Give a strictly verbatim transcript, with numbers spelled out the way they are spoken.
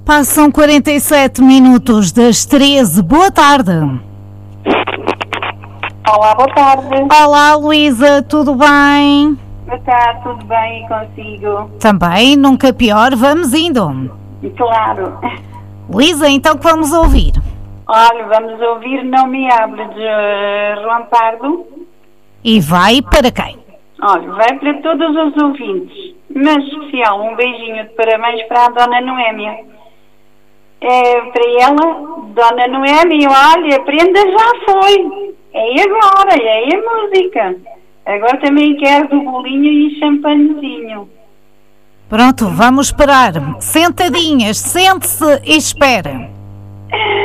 Passam quarenta e sete minutos das treze. Boa tarde. Olá, boa tarde. Olá, Luísa, tudo bem? Boa tarde, tudo bem e consigo? Também, nunca pior, vamos indo. Claro. Luísa, então que vamos ouvir? Olha, vamos ouvir Não Me Hable de uh, João Pardo. E vai para quem? Olha, vai para todos os ouvintes, mas especial um beijinho de parabéns para a Dona Noémia. É, para ela, Dona Noémia, olha, a prenda já foi. É agora, é a música. Agora também quero do bolinho e champanhezinho. Pronto, vamos esperar. Sentadinhas, sente-se e espera.